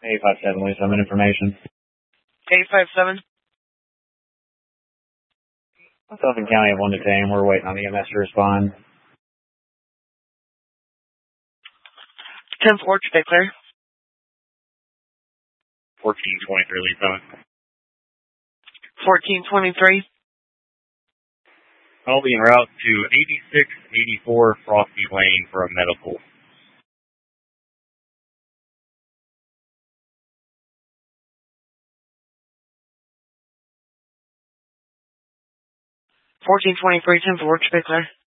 857, we summon information. 857. Suffolk County of 1 to 10. We're waiting on the EMS to respond. 10-4, stay clear. 1423, lead summon. 1423. I'll be en route to 8684 Frosty Lane for a medical. 1423, 10-4, stay clear.